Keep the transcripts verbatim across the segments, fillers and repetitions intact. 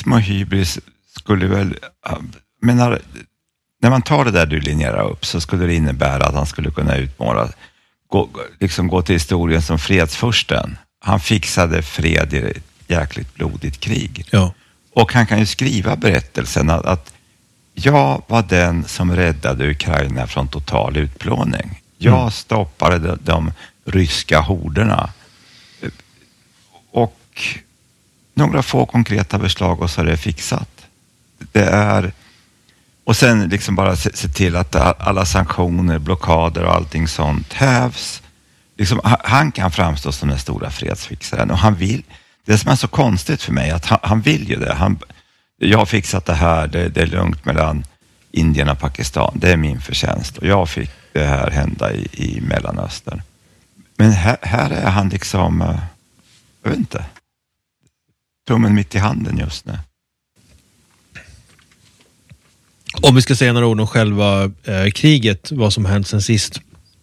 egoism och hybris skulle väl, menar, när man tar det där du linjerar upp så skulle det innebära att han skulle kunna utmåla, gå, liksom gå till historien som fredsfursten. Han fixade fred i ett jäkligt blodigt krig. Ja. Och han kan ju skriva berättelsen att, att jag var den som räddade Ukraina från total utplåning. Jag mm. stoppade de, de ryska horderna. Och några få konkreta förslag och så är det fixat. Det är, och sen liksom bara se, se till att alla sanktioner, blockader och allting sånt hävs. Liksom, han kan framstå som den stora fredsfixaren och han vill, det som är så konstigt för mig att han, han vill ju det. Han, jag har fixat det här, det, det är lugnt mellan Indien och Pakistan, det är min förtjänst och jag fick det här hända i, i Mellanöstern. Men här, här är han liksom, jag vet inte, tummen mitt i handen just nu. Om vi ska säga några ord om själva eh, kriget, vad som hänt sen sist.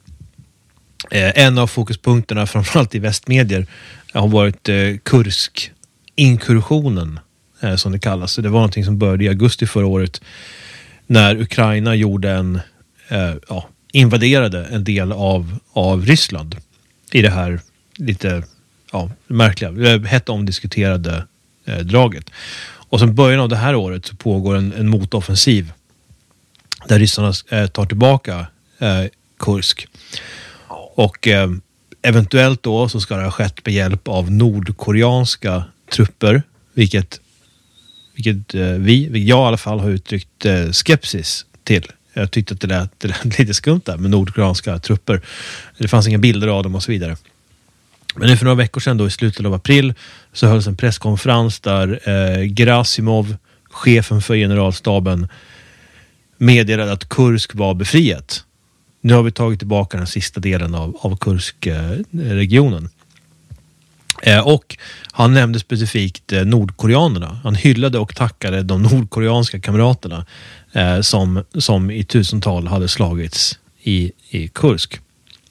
Eh, en av fokuspunkterna, framförallt i västmedier, har varit eh, Kursk-inkursionen, eh, som det kallas. Så det var någonting som började i augusti förra året när Ukraina gjorde en, eh, ja, invaderade en del av, av Ryssland i det här lite ja, märkliga, hett omdiskuterade eh, draget. Och sen början av det här året så pågår en, en motoffensiv där ryssarna eh, tar tillbaka eh, Kursk. Och eh, eventuellt då så ska det ha skett med hjälp av nordkoreanska trupper, vilket, vilket eh, vi, jag i alla fall har uttryckt eh, skepsis till. Jag tyckte att det lät, det lät lite skumt där med nordkoreanska trupper. Det fanns inga bilder av dem och så vidare. Men nu för några veckor sedan då i slutet av april så hölls en presskonferens där eh, Gerasimov, chefen för generalstaben, meddelade att Kursk var befriat. Nu har vi tagit tillbaka den sista delen av, av Kursk-regionen. Eh, och han nämnde specifikt eh, nordkoreanerna. Han hyllade och tackade de nordkoreanska kamraterna eh, som, som i tusental hade slagits i, i Kursk.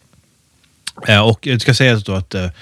Eh, och det ska sägas då att, eh,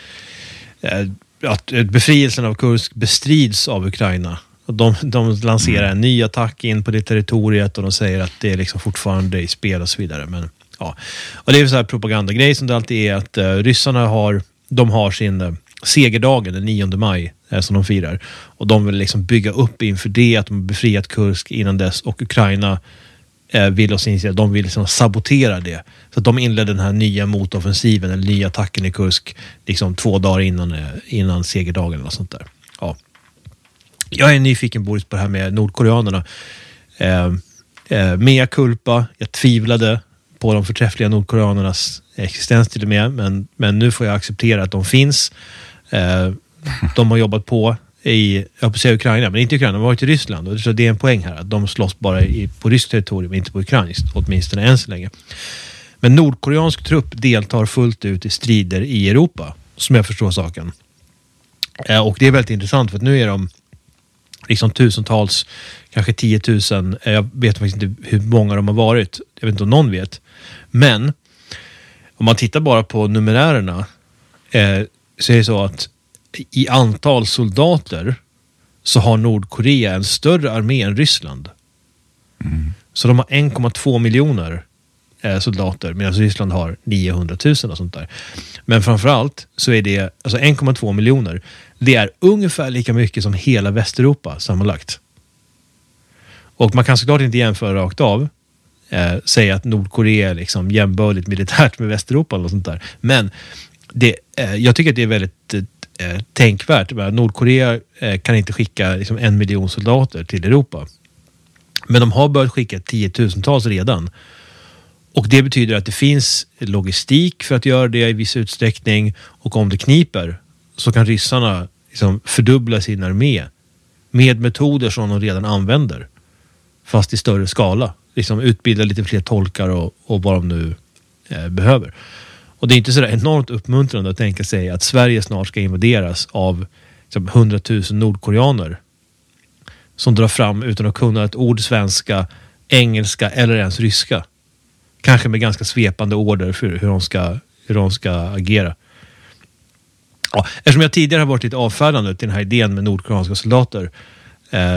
att befrielsen av Kursk bestrids av Ukraina. De, de lanserar en ny attack in på det territoriet och de säger att det är liksom fortfarande i spel och så vidare. Men, ja. Och det är en sån här propagandagrej som det alltid är att uh, ryssarna har, de har sin uh, segerdagen den nionde maj uh, som de firar. Och de vill liksom bygga upp inför det att de har befriat Kursk innan dess och Ukraina uh, vill och sin sida, de vill liksom sabotera det. Så att de inledde den här nya motoffensiven eller nya attacken i Kursk liksom två dagar innan, uh, innan segerdagen eller sånt där. Ja. Jag är nyfiken, Boris, på det här med nordkoreanerna. Eh, eh, mea culpa, jag tvivlade på de förträffliga nordkoreanernas existens till och med, men, men nu får jag acceptera att de finns. Eh, de har jobbat på i, jag på säga Ukraina, men inte Ukraina, de har varit i Ryssland. Och så det är en poäng här, att de slåss bara i, på ryskt territorium, inte på ukrainskt, åtminstone än så länge. Men nordkoreansk trupp deltar fullt ut i strider i Europa, som jag förstår saken. Eh, och det är väldigt intressant, för att nu är de liksom tusentals, kanske tiotusen, jag vet faktiskt inte hur många de har varit, jag vet inte om någon vet, men om man tittar bara på numerärerna eh, så är det så att i antal soldater så har Nordkorea en större armé än Ryssland. Mm. Så de har en komma två miljoner eh, soldater, medan Ryssland har niohundratusen och sånt där. Men framförallt så är det alltså en komma två miljoner. Det är ungefär lika mycket som hela Västeuropa sammanlagt. Och man kan såklart inte jämföra rakt av. Eh, säga att Nordkorea är liksom jämbördigt militärt med Västeuropa eller sånt där. Men det, eh, jag tycker att det är väldigt eh, tänkvärt. Nordkorea eh, kan inte skicka liksom, en miljon soldater till Europa. Men de har börjat skicka tiotusentals redan. Och det betyder att det finns logistik för att göra det i viss utsträckning. Och om det kniper så kan ryssarna liksom fördubbla sin armé med metoder som de redan använder. Fast i större skala. Liksom utbilda lite fler tolkar och, och vad de nu eh, behöver. Och det är inte så enormt uppmuntrande att tänka sig att Sverige snart ska invaderas av liksom, hundratusen nordkoreaner som drar fram utan att kunna ett ord svenska, engelska eller ens ryska. Kanske med ganska svepande order för hur de ska, hur de ska agera. Ja, eftersom jag tidigare har varit lite avfärdande till den här idén med nordkoreanska soldater eh,